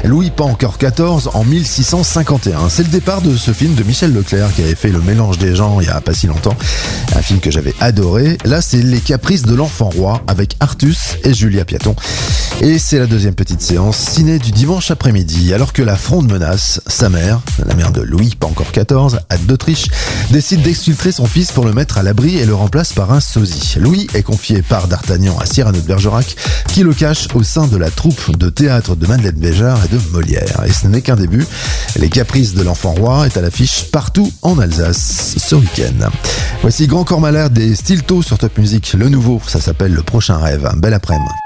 Louis pas encore 14 en 1651. C'est le départ de ce film de Michel Leclerc qui avait fait Le Mélange des gens il y a pas si longtemps. Un film que j'avais adoré. Là, c'est Les Caprices de l'Enfant Roi avec Artus et Julia Piaton. Et c'est la deuxième petite séance ciné du dimanche après-midi. Alors que la Fronde menace, sa mère, la mère de Louis, pas encore 14, Anne d'Autriche, décide d'exfiltrer son fils pour le mettre à l'abri et le remplace par un sosie. Louis est confié par D'Artagnan à Cyrano de Bergerac, qui le cache au sein de la troupe de théâtre de Madeleine Béjart et de Molière. Et ce n'est qu'un début. Les Caprices de l'Enfant Roi est à l'affiche partout en Alsace ce week-end. Voici Grand Corps Malade des Stilto sur Top Music. Le nouveau, ça s'appelle Le Prochain Rêve. Bel après-midi.